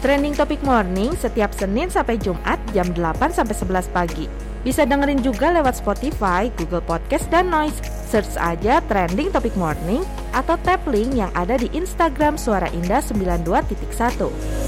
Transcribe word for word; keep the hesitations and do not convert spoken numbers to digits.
Trending Topic Morning setiap Senin sampai Jumat jam delapan sampai sebelas pagi. Bisa dengerin juga lewat Spotify, Google Podcast, dan Noise. Search aja Trending Topic Morning atau tap link yang ada di Instagram Suara Indah sembilan dua titik satu.